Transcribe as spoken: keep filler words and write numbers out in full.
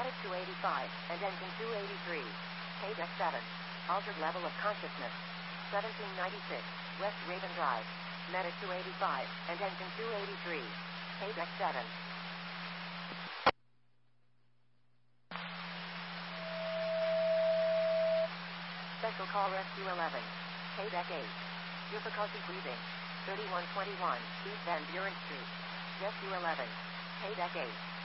Medic two eighty-five, and engine two eighty-three. Paydeck seven. Altered level of consciousness. seventeen ninety-six, West Raven Drive. Medic two eighty-five, and engine two eighty-three. Paydeck seven. Special Call Rescue eleven. Paydeck eight. Difficulty breathing. thirty-one twenty-one, East Van Buren Street. Rescue eleven. Paydeck eight.